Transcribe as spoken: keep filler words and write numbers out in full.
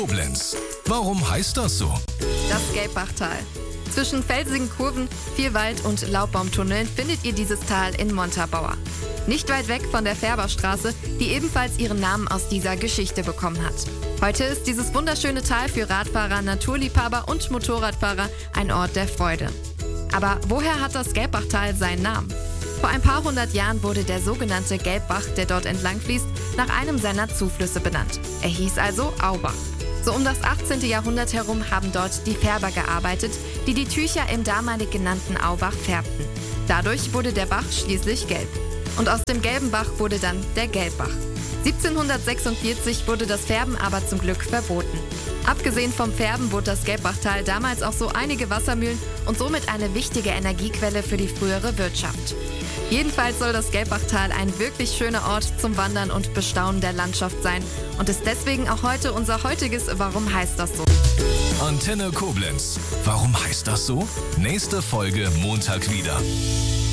Koblenz. Warum heißt das so? Das Gelbbachtal. Zwischen felsigen Kurven, viel Wald und Laubbaumtunneln findet ihr dieses Tal in Montabaur. Nicht weit weg von der Färberstraße, die ebenfalls ihren Namen aus dieser Geschichte bekommen hat. Heute ist dieses wunderschöne Tal für Radfahrer, Naturliebhaber und Motorradfahrer ein Ort der Freude. Aber woher hat das Gelbbachtal seinen Namen? Vor ein paar hundert Jahren wurde der sogenannte Gelbbach, der dort entlang fließt, nach einem seiner Zuflüsse benannt. Er hieß also Aubach. So um das achtzehnte Jahrhundert herum haben dort die Färber gearbeitet, die die Tücher im damalig genannten Aubach färbten. Dadurch wurde der Bach schließlich gelb. Und aus dem gelben Bach wurde dann der Gelbbach. siebzehnhundertsechsundvierzig wurde das Färben aber zum Glück verboten. Abgesehen vom Färben bot das Gelbbachtal damals auch so einige Wassermühlen und somit eine wichtige Energiequelle für die frühere Wirtschaft. Jedenfalls soll das Gelbbachtal ein wirklich schöner Ort zum Wandern und Bestaunen der Landschaft sein und ist deswegen auch heute unser heutiges Warum heißt das so? Antenne Koblenz. Warum heißt das so? Nächste Folge Montag wieder.